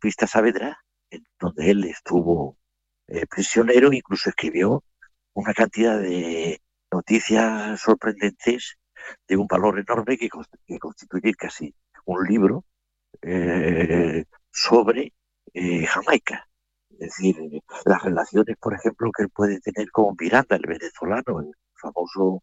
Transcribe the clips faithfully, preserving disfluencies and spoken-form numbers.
autopista Saavedra, en donde él estuvo eh, prisionero, incluso escribió una cantidad de noticias sorprendentes de un valor enorme que, que constituye casi un libro eh, sobre eh, Jamaica. Es decir, las relaciones, por ejemplo, que él puede tener con Miranda, el venezolano, el famoso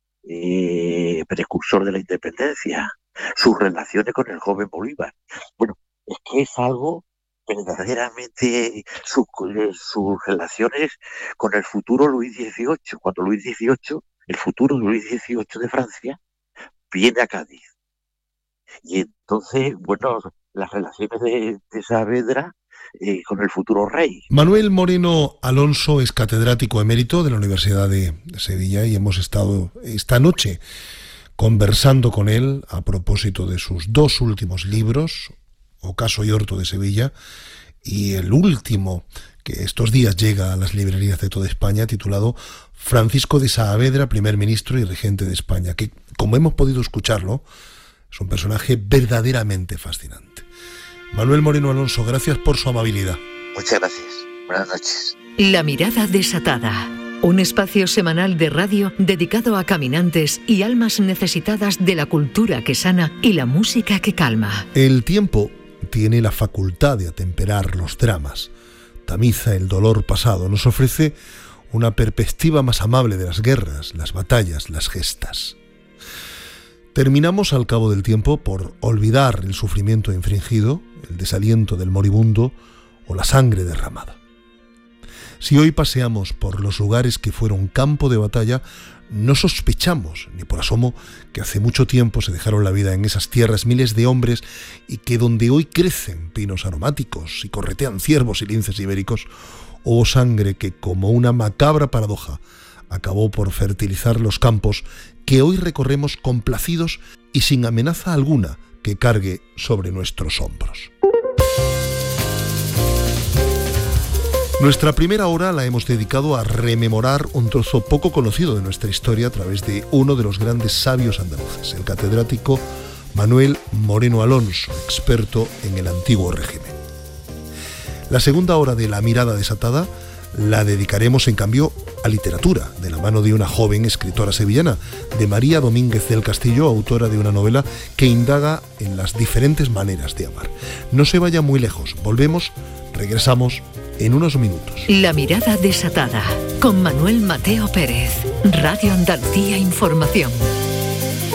eh, precursor de la independencia, sus relaciones con el joven Bolívar. Bueno, es que es algo verdaderamente sus, sus relaciones con el futuro Luis dieciocho, cuando Luis dieciocho, el futuro de Luis dieciocho de Francia, viene a Cádiz. Y entonces, bueno, las relaciones de, de Saavedra eh, con el futuro rey. Manuel Moreno Alonso es catedrático emérito de la Universidad de Sevilla y hemos estado esta noche conversando con él a propósito de sus dos últimos libros, Ocaso y Orto de Sevilla, y el último que estos días llega a las librerías de toda España, titulado Francisco de Saavedra, primer ministro y regente de España, que, como hemos podido escucharlo, es un personaje verdaderamente fascinante. Manuel Moreno Alonso, gracias por su amabilidad. Muchas gracias. Buenas noches. La mirada desatada. Un espacio semanal de radio dedicado a caminantes y almas necesitadas de la cultura que sana y la música que calma. El tiempo tiene la facultad de atemperar los dramas, tamiza el dolor pasado, nos ofrece una perspectiva más amable de las guerras, las batallas, las gestas. Terminamos al cabo del tiempo por olvidar el sufrimiento infringido, el desaliento del moribundo o la sangre derramada. Si hoy paseamos por los lugares que fueron campo de batalla, no sospechamos, ni por asomo, que hace mucho tiempo se dejaron la vida en esas tierras miles de hombres y que donde hoy crecen pinos aromáticos y corretean ciervos y linces ibéricos, hubo sangre que, como una macabra paradoja, acabó por fertilizar los campos que hoy recorremos complacidos y sin amenaza alguna que cargue sobre nuestros hombros. Nuestra primera hora la hemos dedicado a rememorar un trozo poco conocido de nuestra historia a través de uno de los grandes sabios andaluces, el catedrático Manuel Moreno Alonso, experto en el antiguo régimen. La segunda hora de La mirada desatada la dedicaremos, en cambio, a literatura, de la mano de una joven escritora sevillana, de María Domínguez del Castillo, autora de una novela que indaga en las diferentes maneras de amar. No se vaya muy lejos, volvemos, regresamos en unos minutos. La mirada desatada, con Manuel Mateo Pérez, Radio Andalucía Información.